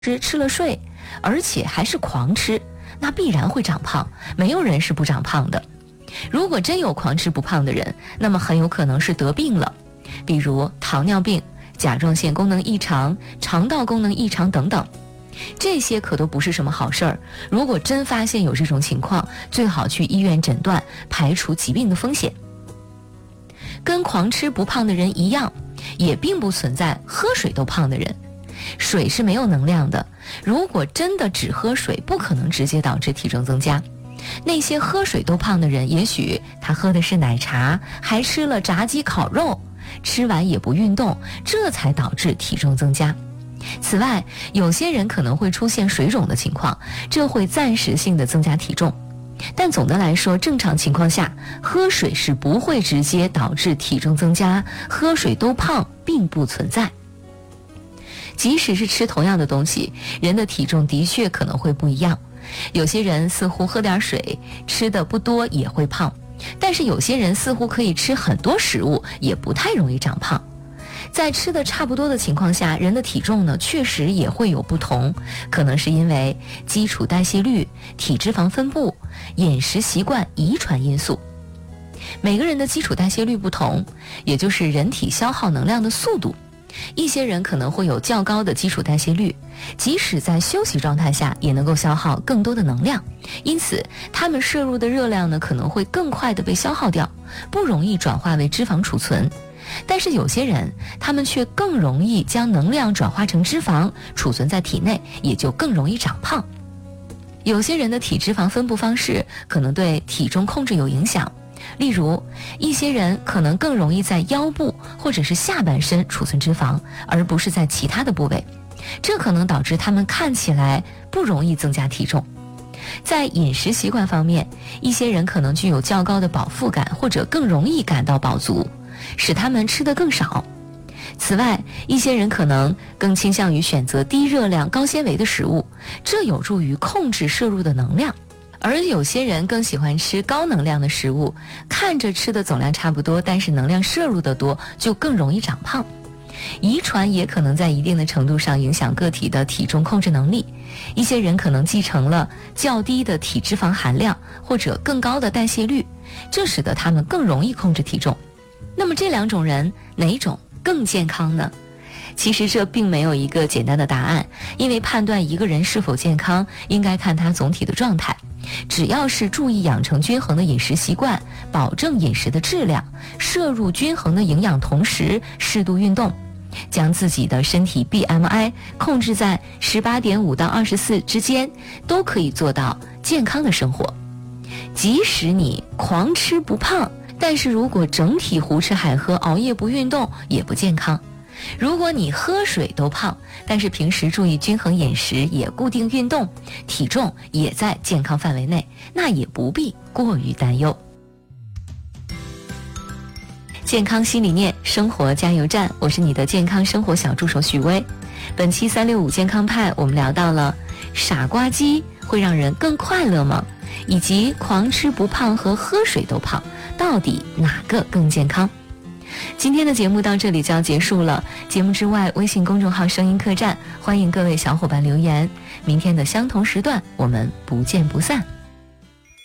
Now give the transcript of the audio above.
吃了睡，而且还是狂吃，那必然会长胖，没有人是不长胖的。如果真有狂吃不胖的人，那么很有可能是得病了，比如糖尿病、甲状腺功能异常、肠道功能异常等等。这些可都不是什么好事儿，如果真发现有这种情况，最好去医院诊断，排除疾病的风险。跟狂吃不胖的人一样，也并不存在喝水都胖的人。水是没有能量的，如果真的只喝水，不可能直接导致体重增加。那些喝水都胖的人，也许他喝的是奶茶，还吃了炸鸡烤肉，吃完也不运动，这才导致体重增加。此外，有些人可能会出现水肿的情况，这会暂时性的增加体重。但总的来说，正常情况下，喝水是不会直接导致体重增加，喝水都胖并不存在。即使是吃同样的东西，人的体重的确可能会不一样。有些人似乎喝点水，吃的不多也会胖，但是有些人似乎可以吃很多食物，也不太容易长胖。在吃的差不多的情况下，人的体重呢确实也会有不同，可能是因为基础代谢率、体脂肪分布、饮食习惯、遗传因素。每个人的基础代谢率不同，也就是人体消耗能量的速度。一些人可能会有较高的基础代谢率，即使在休息状态下也能够消耗更多的能量，因此他们摄入的热量呢可能会更快的被消耗掉，不容易转化为脂肪储存。但是有些人，他们却更容易将能量转化成脂肪储存在体内，也就更容易长胖。有些人的体脂肪分布方式可能对体重控制有影响，例如一些人可能更容易在腰部或者是下半身储存脂肪，而不是在其他的部位，这可能导致他们看起来不容易增加体重。在饮食习惯方面，一些人可能具有较高的饱腹感，或者更容易感到饱足，使他们吃得更少。此外，一些人可能更倾向于选择低热量、高纤维的食物，这有助于控制摄入的能量。而有些人更喜欢吃高能量的食物，看着吃的总量差不多，但是能量摄入的多，就更容易长胖。遗传也可能在一定的程度上影响个体的体重控制能力，一些人可能继承了较低的体脂肪含量或者更高的代谢率，这使得他们更容易控制体重。那么这两种人哪种更健康呢？其实这并没有一个简单的答案，因为判断一个人是否健康，应该看他总体的状态。只要是注意养成均衡的饮食习惯，保证饮食的质量，摄入均衡的营养，同时适度运动，将自己的身体 BMI 控制在18.5到24之间，都可以做到健康的生活。即使你狂吃不胖，但是如果整体胡吃海喝、熬夜不运动，也不健康。如果你喝水都胖，但是平时注意均衡饮食，也固定运动，体重也在健康范围内，那也不必过于担忧。健康新理念，生活加油站，我是你的健康生活小助手许巍。本期365健康派，我们聊到了傻瓜鸡会让人更快乐吗？以及狂吃不胖和喝水都胖，到底哪个更健康？今天的节目到这里就要结束了，节目之外，微信公众号声音客栈，欢迎各位小伙伴留言。明天的相同时段，我们不见不散。